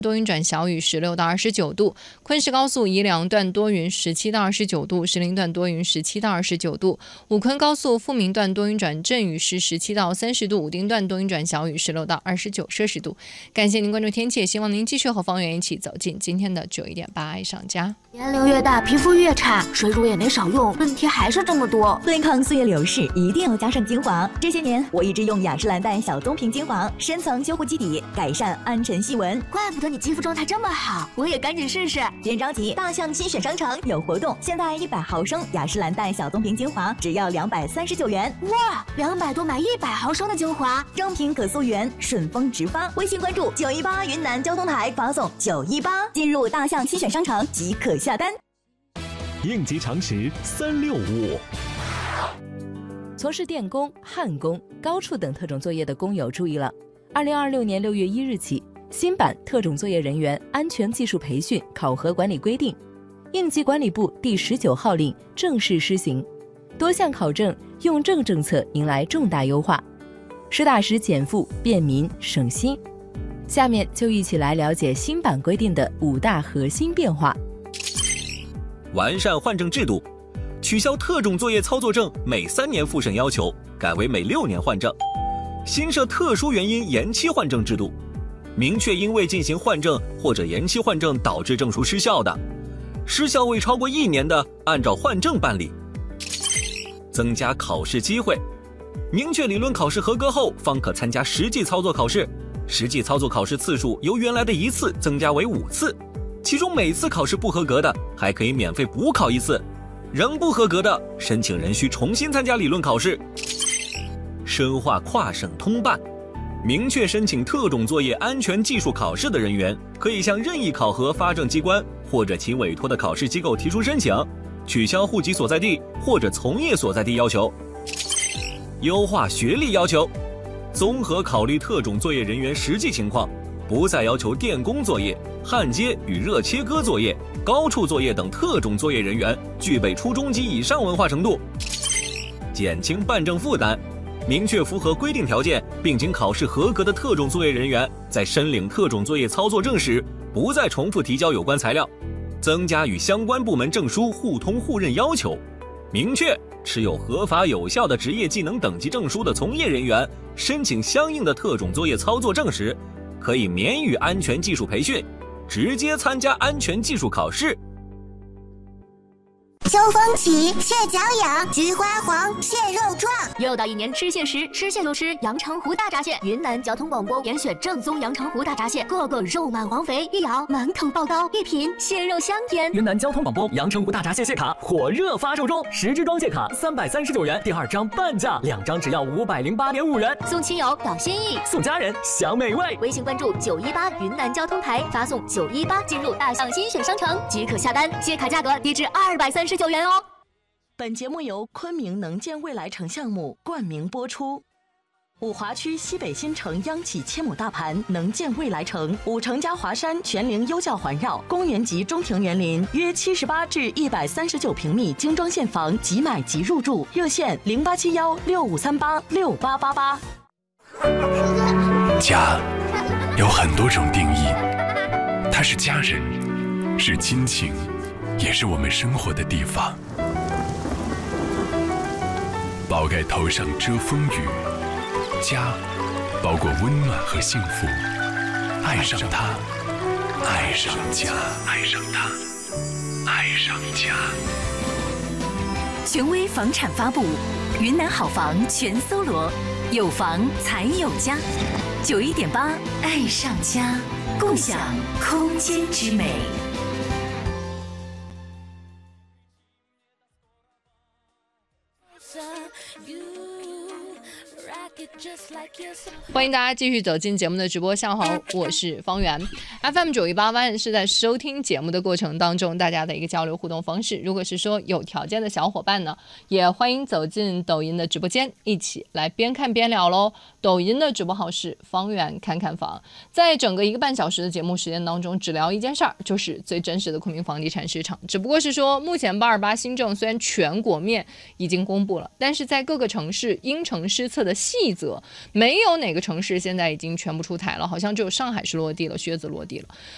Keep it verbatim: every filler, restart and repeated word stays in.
多云转小雨，十六到二十九度；昆士高速宜良段多云，十七到二十九度；石林段多云，十七到二十九度；武昆高速富民段多云转阵雨，是十七到三十度；武丁段多云转小雨，十六到二十九摄氏度。感谢您关注天气，也希望您继续和方圆一起走进今天的九一点八爱上家。 年龄越大，皮肤越差，水乳也没少用，问题还是这么多。 对抗岁月流逝，一定要加上精华。这些年，我一直用雅诗兰黛小棕瓶精华，深层修护基底，改善暗沉细纹。 怪不得你肌肤状态这么好，我也赶紧试试。 别着急，大象新选商城有活动，现在一百毫升雅诗兰黛小棕瓶精华只要两百三十九元。 哇，两百多买一百毫升的精华， 正品可溯源，顺丰直发。微信关注九一八云南交通台，发送九一八，进入大象新选商城即可下单。 应急常识三六五。 从事电工、焊工、高处等特种作业的工友注意了，二零二六年六月一日起，新版特种作业人员安全技术培训考核管理规定应急管理部第十九号令正式施行，多项考证用证政策迎来重大优化，实打实减负便民省心。下面就一起来了解新版规定的五大核心变化。 完善换证制度，取消特种作业操作证每三年复审要求，改为每六年换证。新设特殊原因延期换证制度，明确因为进行换证或者延期换证导致证书失效的，失效未超过一年的，按照换证办理。增加考试机会，明确理论考试合格后方可参加实际操作考试，实际操作考试次数由原来的一次增加为五次。其中每次考试不合格的还可以免费补考一次，仍不合格的申请人需重新参加理论考试。深化跨省通办，明确申请特种作业安全技术考试的人员可以向任意考核发证机关或者其委托的考试机构提出申请，取消户籍所在地或者从业所在地要求。优化学历要求，综合考虑特种作业人员实际情况，不再要求电工作业、焊接与热切割作业、高处作业等特种作业人员具备初中级以上文化程度。减轻办证负担，明确符合规定条件并经考试合格的特种作业人员在申领特种作业操作证时不再重复提交有关材料，增加与相关部门证书互通互认要求，明确持有合法有效的职业技能等级证书的从业人员申请相应的特种作业操作证时可以免予安全技术培训，直接参加安全技术考试。 秋风起，蟹脚痒，菊花黄，蟹肉壮。 又到一年吃蟹时，吃蟹就吃阳澄湖大闸蟹。云南交通广播严选正宗阳澄湖大闸蟹，个个肉满黄肥，一咬满口爆刀，一品蟹肉香甜。 云南交通广播阳澄湖大闸蟹蟹卡火热发售中，十支装蟹卡三百三十九元，第二张半价，两张只要五百零八点五元。 送亲友表心意， 送家人享美味。 微信关注九一八云南交通台，发送九一八进入大象新选商城即可下单，蟹卡价格低至二百三十九元哦。 本节目由昆明能建未来城项目冠名播出。五华区西北新城央企千亩大盘能建未来城，五城加华山全龄优教环绕，公园级中庭园林，约七十八至一百三十九平米精装现房，即买即入住，热线零八七幺六五三八六八八八。 家有很多种定义，它是家人，是亲情，也是我们生活的地方。宝盖头上遮风雨，家包括温暖和幸福。爱上它，爱上家，爱上它，爱上家。 权威房产发布，云南好房全搜罗，有房才有家。九一点八，爱上家，共享空间之美。 欢迎大家继续走进节目的直播，下午好，我是方圆。F M 九一八万是在收听节目的过程当中大家的一个交流互动方式。如果是说有条件的小伙伴呢，也欢迎走进抖音的直播间，一起来边看边聊喽。抖音的直播号是方圆看看房，在整个一个半小时的节目时间当中，只聊一件事儿，就是最真实的昆明房地产市场。只不过是说，目前八二八新政虽然全国面已经公布了，但是在各个城市因城施策的细则，没有哪个城市现在已经全部出台了，好像只有上海是落地了，靴子落地了。